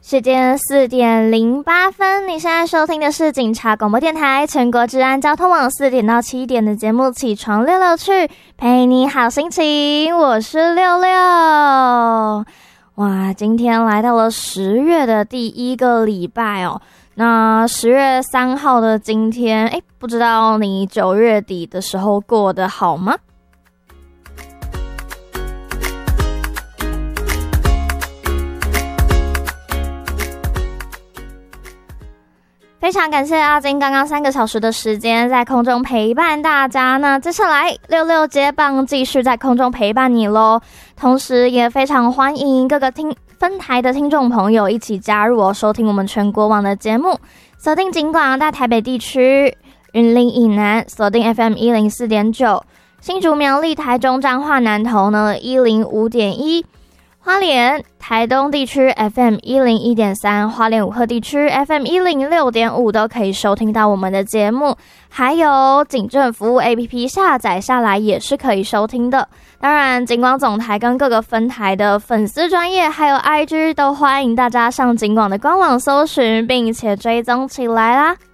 时间4:08，你现在收听的是警察广播电台全国治安交通网4点到7点的节目起床溜溜去，陪你好心情，我是六六。哇，今天来到了10月的第一个礼拜哦。那10月3号的今天，不知道你9月底的时候过得好吗？非常感谢阿金刚刚3个小时的时间在空中陪伴大家，那接下来六六接棒继续在空中陪伴你咯。同时也非常欢迎各个分台的听众朋友一起加入收听我们全国网的节目，锁定警广大台北地区、云林以南锁定 FM 104.9， 新竹苗栗台中彰化南投呢 105.1，花莲、台东地区 FM 101.3， 花莲武鹤地区 FM 106.5 都可以收听到我们的节目，还有警政服务 APP 下载下来也是可以收听的。当然，警广总台跟各个分台的粉丝专页还有 IG 都欢迎大家上警广的官网搜寻，并且追踪起来啦。